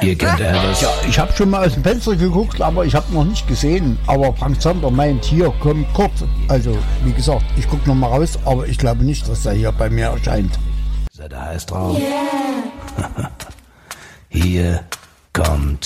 Hier kennt er das. Ja, ich habe schon mal aus dem Fenster geguckt, aber ich habe noch nicht gesehen. Aber Frank Zander meint, hier kommt Kurt. Also, wie gesagt, ich gucke noch mal raus, aber ich glaube nicht, dass er hier bei mir erscheint. Seid ihr heiß drauf? Yeah. Hier kommt